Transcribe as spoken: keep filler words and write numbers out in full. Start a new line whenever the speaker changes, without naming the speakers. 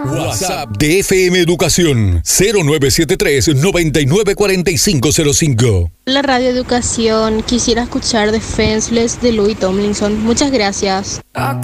WhatsApp de F M Educación cero nueve siete tres noventa y nueve cuarenta y cinco cero cinco.
La Radio Educación, quisiera escuchar Defenseless de Louis Tomlinson. Muchas gracias.